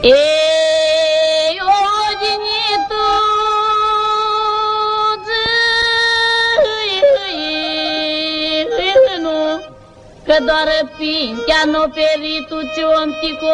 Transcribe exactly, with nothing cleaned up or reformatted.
Ei, oginitu, zi, nu, că doar pintea n-o peritu ce om tico.